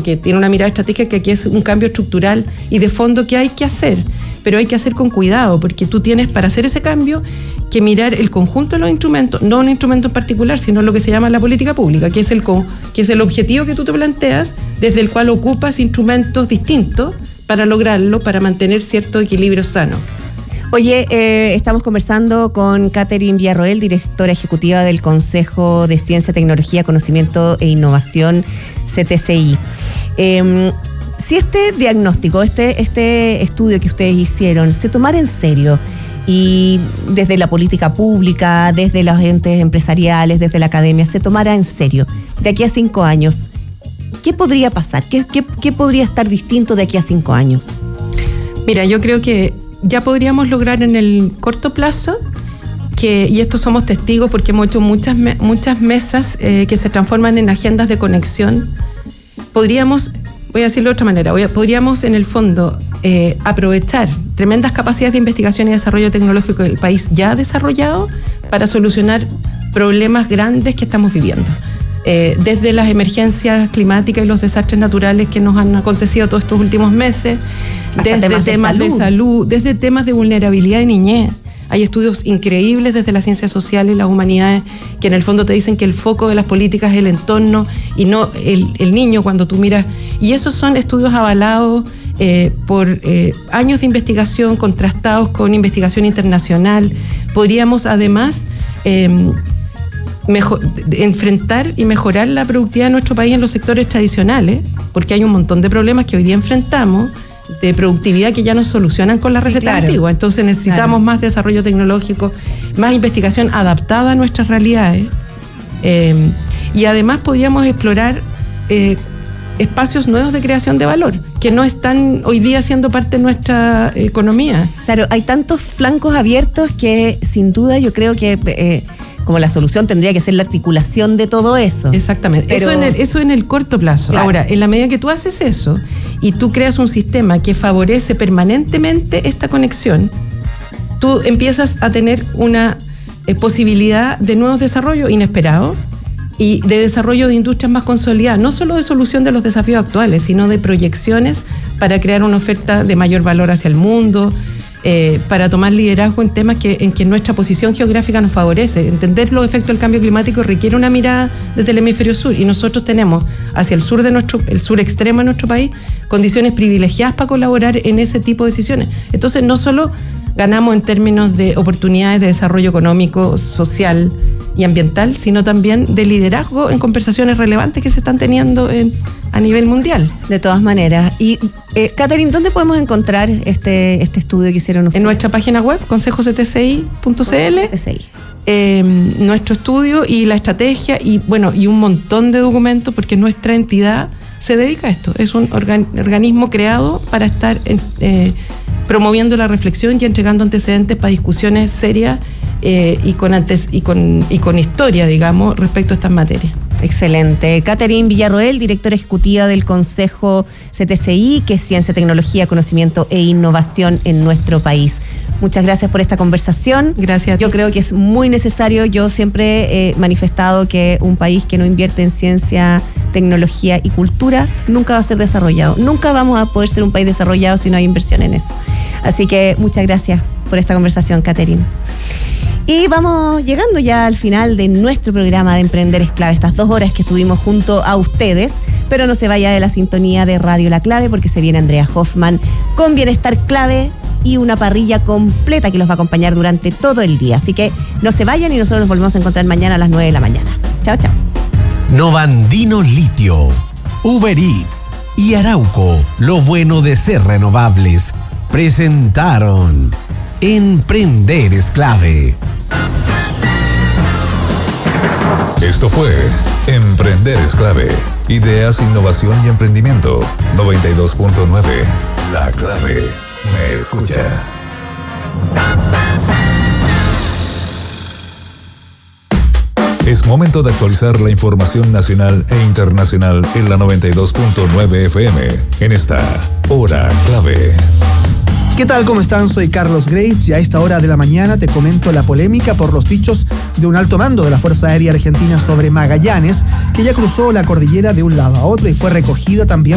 que tiene una mirada estratégica, que aquí es un cambio estructural y de fondo que hay que hacer, pero hay que hacer con cuidado, porque tú tienes para hacer ese cambio que mirar el conjunto de los instrumentos, no un instrumento en particular, sino lo que se llama la política pública, que es el objetivo que tú te planteas, desde el cual ocupas instrumentos distintos para lograrlo, para mantener cierto equilibrio sano. Oye, estamos conversando con Catherine Villarroel, directora ejecutiva del Consejo de Ciencia, Tecnología, Conocimiento e Innovación, CTCI. Si este diagnóstico, este estudio que ustedes hicieron, se tomara en serio, y desde la política pública, desde los entes empresariales, desde la academia, se tomara en serio, de aquí a 5 años, ¿qué podría pasar? ¿Qué podría estar distinto de aquí a 5 años? Mira, yo creo que ya podríamos lograr en el corto plazo, y esto somos testigos porque hemos hecho muchas mesas que se transforman en agendas de conexión. Podríamos, voy a decirlo de otra manera, podríamos en el fondo aprovechar tremendas capacidades de investigación y desarrollo tecnológico del país ya desarrollado para solucionar problemas grandes que estamos viviendo. Desde las emergencias climáticas y los desastres naturales que nos han acontecido todos estos últimos meses, desde temas de salud, desde temas de vulnerabilidad de niñez. Hay estudios increíbles desde las ciencias sociales y las humanidades que en el fondo te dicen que el foco de las políticas es el entorno y no el niño cuando tú miras. Y esos son estudios avalados por años de investigación, contrastados con investigación internacional. Podríamos además enfrentar y mejorar la productividad de nuestro país en los sectores tradicionales, porque hay un montón de problemas que hoy día enfrentamos de productividad que ya no solucionan con la receta antigua. Entonces necesitamos más desarrollo tecnológico, más investigación adaptada a nuestras realidades, y además podríamos explorar espacios nuevos de creación de valor que no están hoy día siendo parte de nuestra economía. Claro, hay tantos flancos abiertos que sin duda yo creo que como la solución tendría que ser la articulación de todo eso. Exactamente, pero eso en el corto plazo. Claro. Ahora, en la medida que tú haces eso y tú creas un sistema que favorece permanentemente esta conexión, tú empiezas a tener una posibilidad de nuevos desarrollos inesperados y de desarrollo de industrias más consolidadas, no solo de solución de los desafíos actuales, sino de proyecciones para crear una oferta de mayor valor hacia el mundo, para tomar liderazgo en temas en que nuestra posición geográfica nos favorece. Entender los efectos del cambio climático requiere una mirada desde el hemisferio sur, y nosotros tenemos hacia el sur el sur extremo de nuestro país, condiciones privilegiadas para colaborar en ese tipo de decisiones. Entonces no solo ganamos en términos de oportunidades de desarrollo económico, social y ambiental, sino también de liderazgo en conversaciones relevantes que se están teniendo a nivel mundial. De todas maneras. Y, Catherine, ¿dónde podemos encontrar este estudio que hicieron ustedes? En nuestra página web, consejoctci.cl, nuestro estudio y la estrategia y un montón de documentos, porque nuestra entidad se dedica a esto. Es un organismo creado para estar promoviendo la reflexión y entregando antecedentes para discusiones serias y con historia, digamos, respecto a estas materias. Excelente. Catherine Villarroel, directora ejecutiva del Consejo CTCI, que es Ciencia, Tecnología, Conocimiento e Innovación en nuestro país. Muchas gracias por esta conversación. Gracias a ti. Yo creo que es muy necesario. Yo siempre he manifestado que un país que no invierte en ciencia, tecnología y cultura nunca va a ser desarrollado. Nunca vamos a poder ser un país desarrollado si no hay inversión en eso. Así que muchas gracias por esta conversación, Catherine. Y vamos llegando ya al final de nuestro programa de Emprender es Clave, estas 2 horas que estuvimos junto a ustedes, pero no se vaya de la sintonía de Radio La Clave, porque se viene Andrea Hoffman con Bienestar Clave y una parrilla completa que los va a acompañar durante todo el día. Así que no se vayan y nosotros nos volvemos a encontrar mañana a las 9 de la mañana. Chao, chao. Novandino Litio, Uber Eats y Arauco, lo bueno de ser renovables, presentaron Emprender es Clave. Esto fue Emprender es Clave. Ideas, innovación y emprendimiento. 92.9. La Clave. Me escucha. Es momento de actualizar la información nacional e internacional en la 92.9 FM. En esta Hora Clave. ¿Qué tal? ¿Cómo están? Soy Carlos Greitz y a esta hora de la mañana te comento la polémica por los dichos de un alto mando de la Fuerza Aérea Argentina sobre Magallanes, que ya cruzó la cordillera de un lado a otro y fue recogida también